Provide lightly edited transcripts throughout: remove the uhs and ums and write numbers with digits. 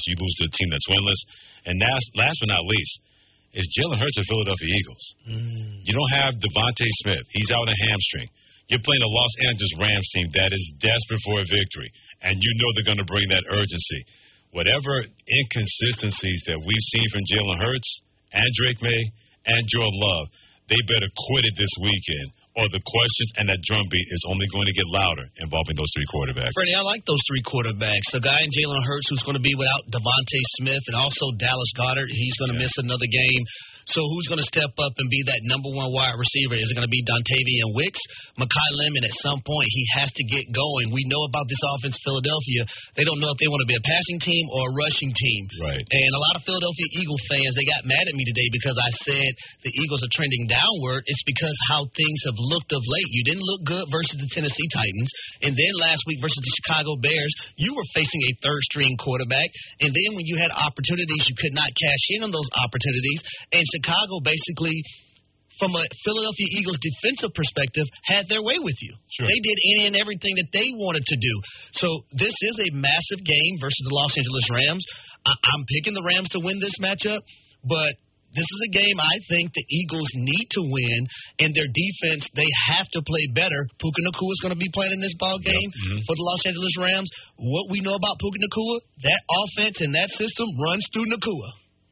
you lose to a team that's winless. And last but not least, is Jalen Hurts of Philadelphia Eagles. You don't have Devontae Smith. He's out on a hamstring. You're playing a Los Angeles Rams team that is desperate for a victory, and you know they're going to bring that urgency. Whatever inconsistencies that we've seen from Jalen Hurts and Drake May and Jordan Love, they better quit it this weekend, or the questions and that drumbeat is only going to get louder involving those three quarterbacks. Freddie, I like those three quarterbacks. A guy in Jalen Hurts who's going to be without Devontae Smith, and also Dallas Goedert. He's going to miss another game. So who's going to step up and be that number one wide receiver? Is it going to be Dontavian Wicks? Mekhi Lemon, at some point, he has to get going. We know about this offense, Philadelphia. They don't know if they want to be a passing team or a rushing team. Right. And a lot of Philadelphia Eagle fans, they got mad at me today because I said the Eagles are trending downward. It's because how things have looked of late. You didn't look good versus the Tennessee Titans. And then last week versus the Chicago Bears, you were facing a third-string quarterback. And then when you had opportunities, you could not cash in on those opportunities. And Chicago basically, from a Philadelphia Eagles defensive perspective, had their way with you. Sure. They did any and everything that they wanted to do. So this is a massive game versus the Los Angeles Rams. I'm picking the Rams to win this matchup, but this is a game I think the Eagles need to win, and their defense, they have to play better. Puka Nacua is going to be playing in this ball game for the Los Angeles Rams. What we know about Puka Nacua, that offense and that system runs through Nacua.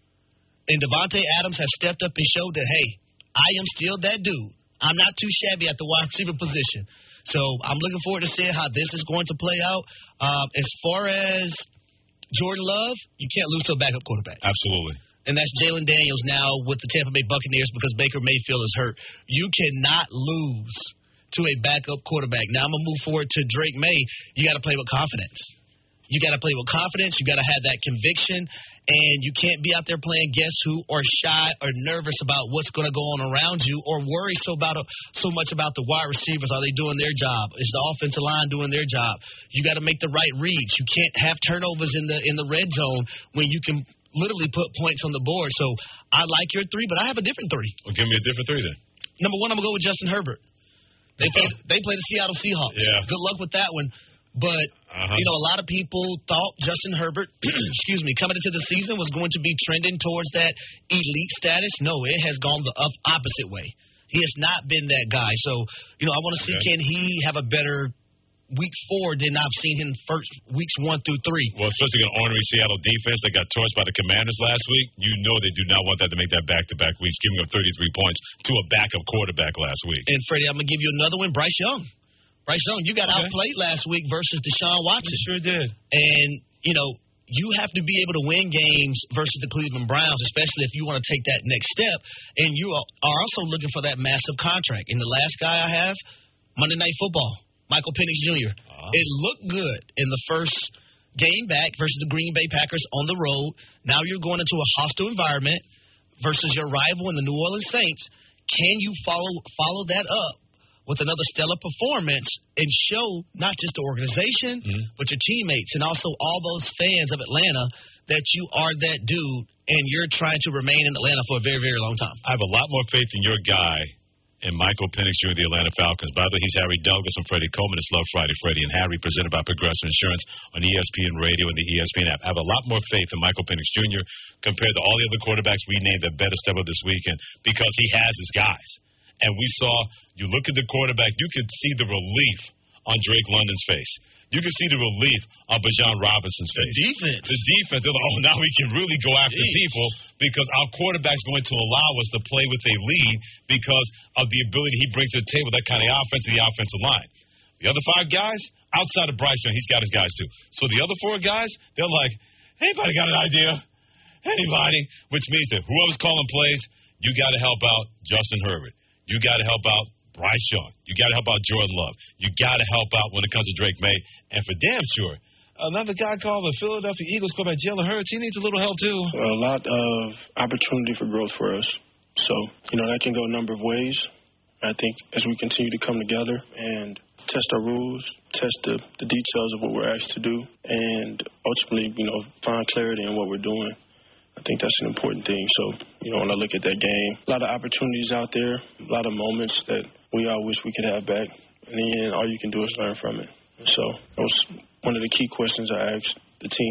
And Devontae Adams has stepped up and showed that, hey, I am still that dude. I'm not too shabby at the wide receiver position. So I'm looking forward to seeing how this is going to play out. As far as Jordan Love, you can't lose to a backup quarterback. Absolutely. And that's Jalen Daniels now with the Tampa Bay Buccaneers because Baker Mayfield is hurt. You cannot lose to a backup quarterback. Now I'm going to move forward to Drake May. You got to play with confidence. You got to play with confidence. You got to have that conviction. And you can't be out there playing guess who or shy or nervous about what's going to go on around you or worry so much about the wide receivers. Are they doing their job? Is the offensive line doing their job? You got to make the right reads. You can't have turnovers in the red zone when you can literally put points on the board. So I like your three, but I have a different three. Well, give me a different three then. Number one, I'm going to go with Justin Herbert. They play the Seattle Seahawks. Yeah. Good luck with that one. But, you know, a lot of people thought Justin Herbert, coming into the season was going to be trending towards that elite status. No, it has gone the opposite way. He has not been that guy. So, you know, I want to see can he have a better week 4 than I've seen him first weeks 1 through 3. Well, especially an ornery Seattle defense that got torched by the Commanders last week. You know they do not want that to make that back-to-back weeks, giving up 33 points to a backup quarterback last week. And, Freddie, I'm going to give you another one, Bryce Young. Bryce Young, you got outplayed last week versus Deshaun Watson. You sure did. And, you know, you have to be able to win games versus the Cleveland Browns, especially if you want to take that next step. And you are also looking for that massive contract. And the last guy I have, Monday Night Football, Michael Penix Jr. It looked good in the first game back versus the Green Bay Packers on the road. Now you're going into a hostile environment versus your rival in the New Orleans Saints. Can you follow that up with another stellar performance and show not just the organization, but your teammates and also all those fans of Atlanta that you are that dude and you're trying to remain in Atlanta for a very, very long time? I have a lot more faith in your guy and Michael Penix Jr. of the Atlanta Falcons. By the way, he's Harry Douglas and Freddie Coleman. It's Love Friday, Freddie and Harry, presented by Progressive Insurance on ESPN Radio and the ESPN app. I have a lot more faith in Michael Penix Jr. compared to all the other quarterbacks we named that better step up this weekend because he has his guys. And we saw, you look at the quarterback, you could see the relief on Drake London's face. You can see the relief on Bijan Robinson's face. The defense. They're like, oh, now we can really go after people because our quarterback's going to allow us to play with a lead because of the ability he brings to the table, that kind of offense and the offensive line. The other 5 guys, outside of Bryce Young, he's got his guys too. So the other 4 guys, they're like, anybody got an idea? Anybody? Which means that whoever's calling plays, you got to help out Justin Herbert. You got to help out Bryce Young. You got to help out Jordan Love. You got to help out when it comes to Drake May. And for damn sure, another guy called the Philadelphia Eagles quarterback, Jalen Hurts, he needs a little help too. A lot of opportunity for growth for us. So, you know, that can go a number of ways. I think as we continue to come together and test our rules, test the details of what we're asked to do, and ultimately, you know, find clarity in what we're doing. I think that's an important thing. So, you know, when I look at that game, a lot of opportunities out there, a lot of moments that we all wish we could have back. In the end, all you can do is learn from it. And so that was one of the key questions I asked the team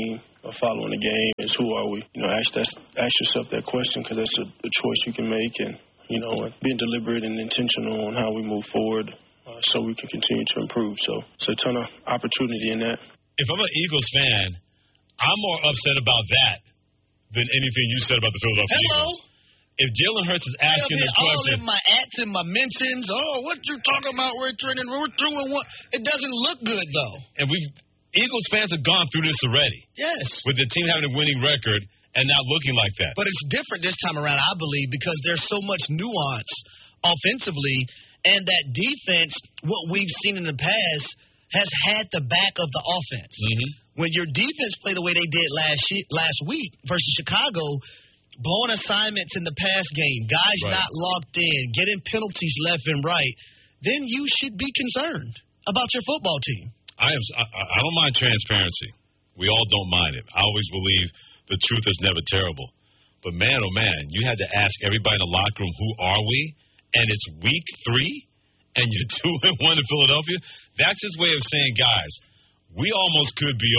following the game is who are we? Ask yourself that question, because that's a choice you can make, and being deliberate and intentional on how we move forward, so we can continue to improve. So it's a ton of opportunity in that. If I'm an Eagles fan, I'm more upset about that than anything you said about the Philadelphia Eagles. If Jalen Hurts is asking the question, all in my ats and my mentions, what you talking about? We're trending. We're through and one. It doesn't look good though. And Eagles fans have gone through this already. Yes. With the team having a winning record and not looking like that. But it's different this time around, I believe, because there's so much nuance offensively, and that defense, what we've seen in the past, has had the back of the offense. Mm-hmm. When your defense played the way they did last week versus Chicago, blowing assignments in the pass game, guys not locked in, getting penalties left and right, then you should be concerned about your football team. I don't mind transparency. We all don't mind it. I always believe the truth is never terrible. But, man, oh, man, you had to ask everybody in the locker room, who are we? And it's week 3, and you're 2-1 in Philadelphia? That's his way of saying, guys, we almost could be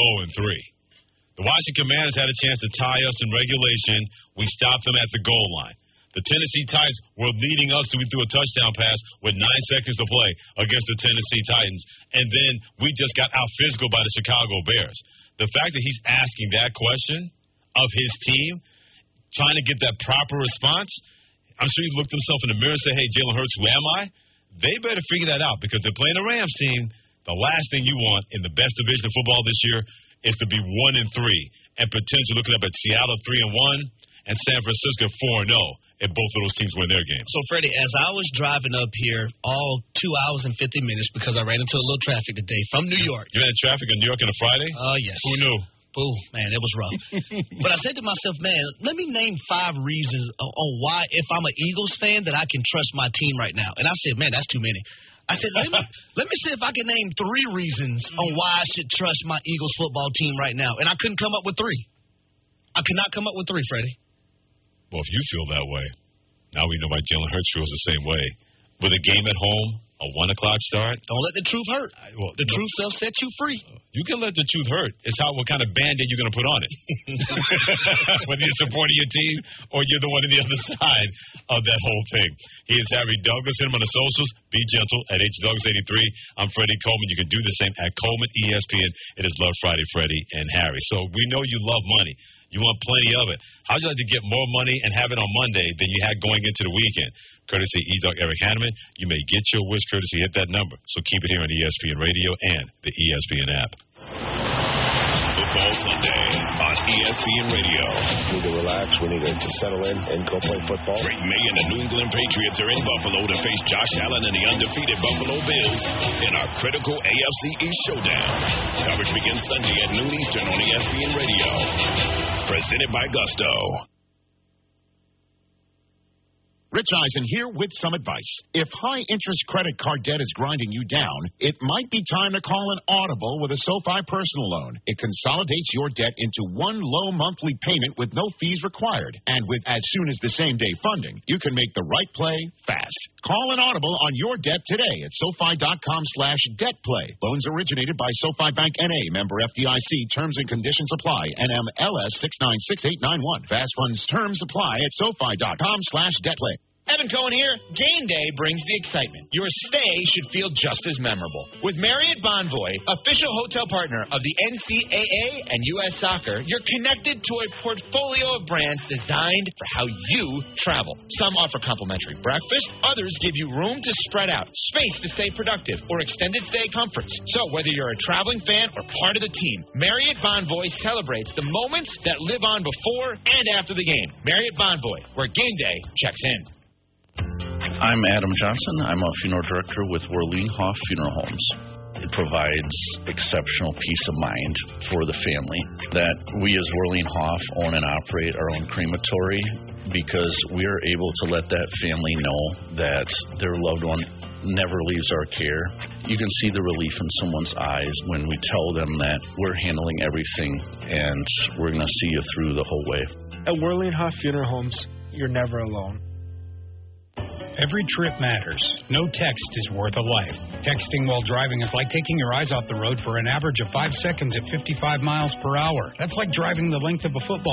0-3. The Washington Commanders had a chance to tie us in regulation. We stopped them at the goal line. The Tennessee Titans were leading us through a touchdown pass with 9 seconds to play against the Tennessee Titans. And then we just got out-physical by the Chicago Bears. The fact that he's asking that question of his team, trying to get that proper response, I'm sure he looked himself in the mirror and said, hey, Jalen Hurts, who am I? They better figure that out, because they're playing the Rams team. The last thing you want in the best division of football this year is to be 1-3 and potentially looking up at Seattle 3-1 and San Francisco 4-0 if both of those teams win their games. So, Freddie, as I was driving up here all 2 hours and 50 minutes, because I ran into a little traffic today from New York. You had traffic in New York on a Friday? Oh, yes. Who knew? Oh, man, it was rough. But I said to myself, man, let me name 5 reasons on why, if I'm an Eagles fan, that I can trust my team right now. And I said, man, that's too many. I said, let me see if I can name 3 reasons on why I should trust my Eagles football team right now. And I couldn't come up with 3. I could not come up with 3, Freddie. Well, if you feel that way, now we know why Jalen Hurts feels the same way. With a game at home, a 1 o'clock start. Don't let the truth hurt. The truth will set you free. You can let the truth hurt. It's what kind of Band-Aid you're going to put on it. Whether you're supporting your team or you're the one on the other side of that whole thing. He is Harry Douglas. Hit him on the socials. Be gentle at HDouglas83. I'm Freddie Coleman. You can do the same at Coleman ESPN. It is Love Friday, Freddie and Harry. So we know you love money. You want plenty of it. How'd you like to get more money and have it on Monday than you had going into the weekend? Courtesy E-Dog Eric Hanneman. You may get your wish courtesy. Hit that number. So keep it here on ESPN Radio and the ESPN app. Football Sunday on ESPN Radio. We need to relax. We need to settle in and go play football. Drake May and the New England Patriots are in Buffalo to face Josh Allen and the undefeated Buffalo Bills in our critical AFC East showdown. Coverage begins Sunday at noon Eastern on ESPN Radio. Presented by Gusto. Rich Eisen here with some advice. If high-interest credit card debt is grinding you down, it might be time to call an Audible with a SoFi personal loan. It consolidates your debt into one low monthly payment with no fees required. And with as soon as the same-day funding, you can make the right play fast. Call an Audible on your debt today at SoFi.com/debtplay. Loans originated by SoFi Bank N.A., member FDIC. Terms and conditions apply. NMLS 696891. Fast funds terms apply at SoFi.com/debtplay. Evan Cohen here. Game day brings the excitement. Your stay should feel just as memorable. With Marriott Bonvoy, official hotel partner of the NCAA and U.S. Soccer, you're connected to a portfolio of brands designed for how you travel. Some offer complimentary breakfast. Others give you room to spread out, space to stay productive, or extended stay comforts. So whether you're a traveling fan or part of the team, Marriott Bonvoy celebrates the moments that live on before and after the game. Marriott Bonvoy, where game day checks in. I'm Adam Johnson. I'm a funeral director with Werleen Hoff Funeral Homes. It provides exceptional peace of mind for the family that we as Werleen Hoff own and operate our own crematory, because we are able to let that family know that their loved one never leaves our care. You can see the relief in someone's eyes when we tell them that we're handling everything and we're going to see you through the whole way. At Werleen Hoff Funeral Homes, you're never alone. Every trip matters. No text is worth a life. Texting while driving is like taking your eyes off the road for an average of 5 seconds at 55 miles per hour. That's like driving the length of a football